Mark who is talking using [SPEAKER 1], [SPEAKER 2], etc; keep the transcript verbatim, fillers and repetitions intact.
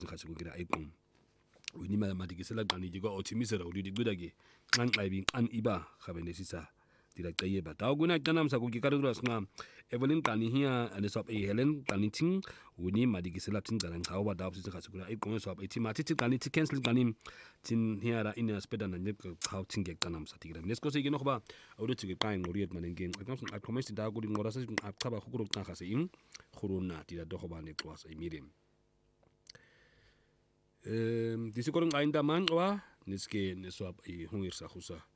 [SPEAKER 1] khase ko kira iqom wini ma madikisela qani ke go optimisera uli diqida ke nqanqabi an iba khabenesisa dira qaye ba daw guna qanam sa ko ke karura sna evelyn qani hiya ane sop e helen qani ting wini madikisela tin qan qaw ba daw si khase ko iqom sop e timati ti qani ti cancel qani tin hiya ra ina speda na ne qaw ting ke qanam sa tigra nesko se ke no ba awdo ti ke qain ngoriet manenge qam I promise da go di ngora sa qaba khukuru tan khase in khuruna dira do ba ne twas e mirim Um, disi korong ainda man wa niske ne swap i hungir sa khusa